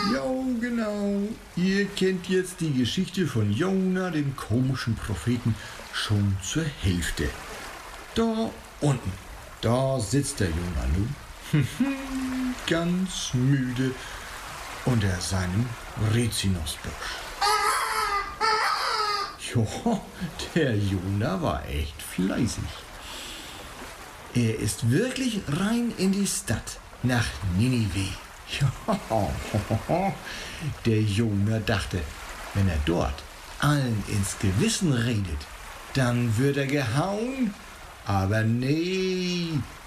Ja, genau. Ihr kennt jetzt die Geschichte von Jona, dem komischen Propheten, schon zur Hälfte. Da unten, da sitzt der Jona nun, ganz müde unter seinem Rizinusbusch. Jo, der Jona war echt fleißig. Er ist wirklich rein in die Stadt, nach Ninive. Ja, der Jona dachte, wenn er dort allen ins Gewissen redet, dann wird er gehauen. Aber nee,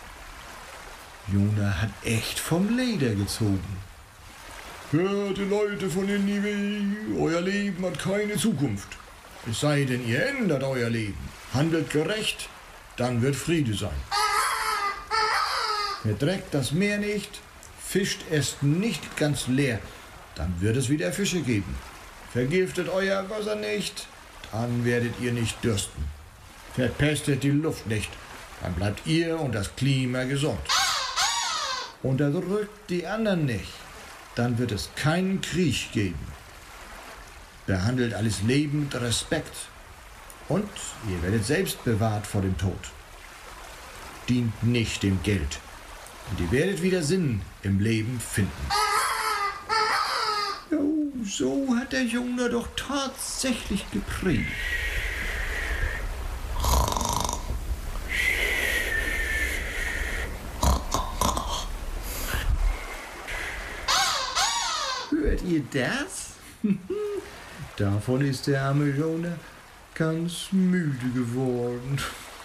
Jona hat echt vom Leder gezogen. Hört, ihr Leute von Ninive, euer Leben hat keine Zukunft. Es sei denn, ihr ändert euer Leben, handelt gerecht, dann wird Friede sein. Verdreckt das Meer nicht, fischt es nicht ganz leer, dann wird es wieder Fische geben. Vergiftet euer Wasser nicht, dann werdet ihr nicht dürsten. Verpestet die Luft nicht, dann bleibt ihr und das Klima gesund. Unterdrückt die anderen nicht, dann wird es keinen Krieg geben. Behandelt alles Leben mit Respekt und ihr werdet selbst bewahrt vor dem Tod. Dient nicht dem Geld. Und ihr werdet wieder Sinn im Leben finden. Oh, so hat der Jona doch tatsächlich gepredigt. Hört ihr das? Davon ist der arme Jona ganz müde geworden.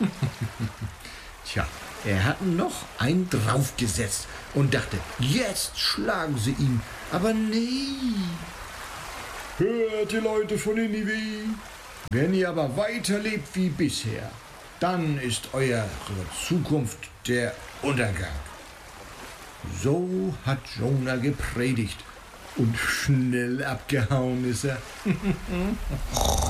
Tja, er hat noch einen draufgesetzt und dachte, jetzt schlagen sie ihn. Aber nee. Hört ihr Leute von Ninive, wenn ihr aber weiterlebt wie bisher, dann ist eure Zukunft der Untergang. So hat Jona gepredigt und schnell abgehauen ist er.